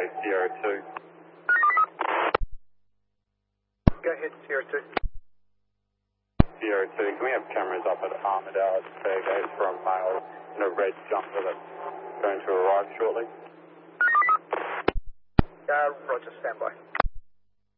Sierra 2. Go ahead, Sierra 2. Sierra 2, can we have cameras up at Armadale at Fairgate for a male in a red jumper that's going to arrive shortly? Roger, stand by.